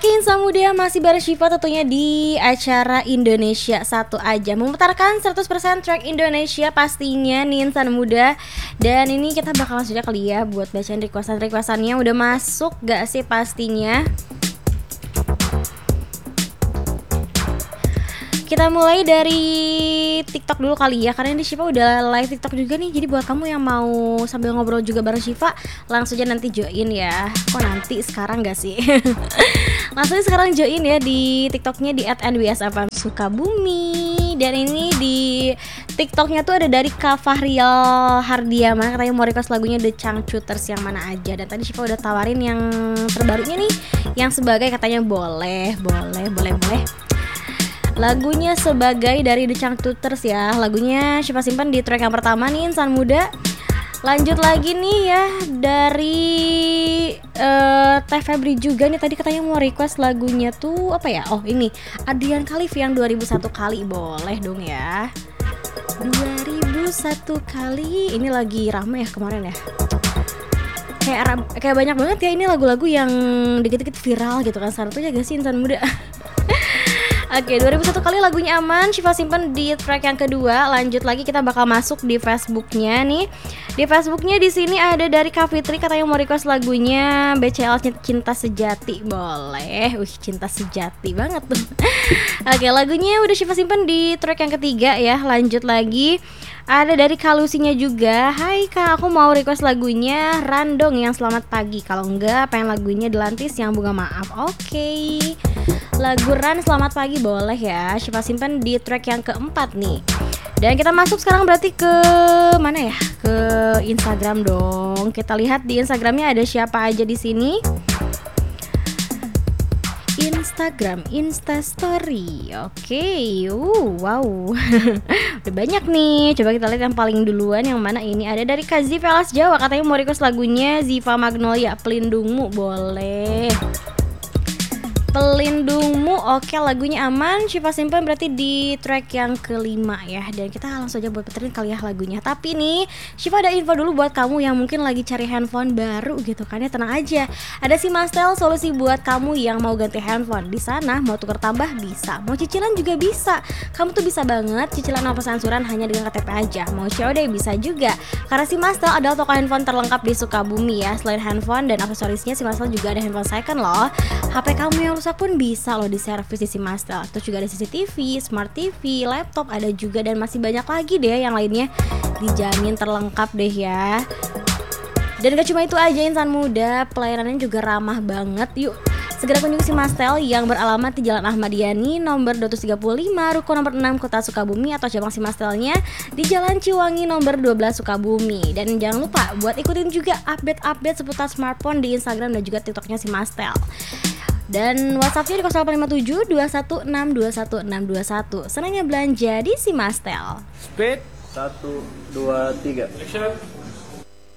Oke, Insan Muda masih bareng Syifa tentunya di acara Indonesia Satu Aja, memutarkan 100% track Indonesia pastinya nih Insan Muda. Dan ini kita bakal langsung aja kali ya buat bacaan requestan-requestannya. Udah masuk gak sih pastinya? Kita mulai dari TikTok dulu kali ya, karena ini Syifa udah live TikTok juga nih. Jadi buat kamu yang mau sambil ngobrol juga bareng Syifa, langsung aja nanti join ya. Kok nanti, sekarang gak sih? Langsung aja sekarang join ya di TikToknya di @nbsfm Sukabumi. Dan ini di TikToknya tuh ada dari Kak Fahrial Hardia, mana katanya mau request lagunya The Changcuters yang mana aja. Dan tadi Syifa udah tawarin yang terbarunya nih, yang sebagai katanya boleh. Lagunya sebagai dari The Changcuters ya. Lagunya Syifa simpan di track yang pertama nih Insan Muda. Lanjut lagi nih ya dari Teh Febri juga nih, tadi katanya mau request lagunya tuh apa ya? Oh ini Adrian Khalif yang 2001 kali, boleh dong ya. 2001 kali, ini lagi rame ya kemarin ya. Kayak banyak banget ya ini lagu-lagu yang dikit-dikit viral gitu kan. Sekarang tuh ya gak sih Insan Muda? Oke, 2001 kali lagunya aman, Syifa simpen di track yang kedua. Lanjut lagi kita bakal masuk di Facebooknya nih. Di Facebooknya di sini ada dari Kak Fitri katanya mau request lagunya BCL Cinta Sejati, boleh. Cinta sejati banget tuh. Oke, lagunya udah Syifa simpen di track yang ketiga ya. Lanjut lagi. Ada dari Kalusinya juga. Hai Kak, aku mau request lagunya Randong yang Selamat Pagi. Kalau enggak, pengen lagunya Delantis yang Bunga Maaf. Oke. Lagu Ran Selamat Pagi boleh ya. Syifa simpan di track yang keempat nih. Dan kita masuk sekarang berarti ke mana ya? Ke Instagram dong. Kita lihat di Instagramnya ada siapa aja di sini. Instagram, Instastory. Oke, wow. Udah banyak nih. Coba kita lihat yang paling duluan yang mana ini. Ada dari Kak Ziva Las Jawa katanya mau request lagunya Ziva Magnolia Pelindungmu, boleh. Pelindungmu, oke, lagunya aman. Syifa simpan berarti di track yang kelima ya. Dan kita langsung aja buat puterin kali ya lagunya. Tapi nih, Syifa ada info dulu buat kamu yang mungkin lagi cari handphone baru gitu kan ya. Tenang aja, ada si Mastel solusi buat kamu yang mau ganti handphone. Di sana mau tukar tambah bisa, mau cicilan juga bisa. Kamu tuh bisa banget cicilan apa ansuran hanya dengan KTP aja. Mau COD bisa juga. Karena si Mastel adalah toko handphone terlengkap di Sukabumi ya. Selain handphone dan aksesorisnya, si Mastel juga ada handphone second loh. HP kamu yang rusak pun bisa loh diservis di si Mastel. Terus juga ada CCTV, Smart TV, laptop ada juga, dan masih banyak lagi deh yang lainnya. Dijamin terlengkap deh ya. Dan gak cuma itu aja Insan Muda, pelayanannya juga ramah banget. Yuk segera kunjungi si Mastel yang beralamat di Jalan Ahmad Yani nomor 235, Ruko nomor 6, Kota Sukabumi, atau cabang si Mastelnya di Jalan Ciwangi nomor 12, Sukabumi. Dan jangan lupa buat ikutin juga update-update seputar smartphone di Instagram dan juga TikToknya si Mastel. Dan WhatsAppnya di 0857 216 21621. Senangnya belanja di si Mastel. Speed 1 2 3. Action.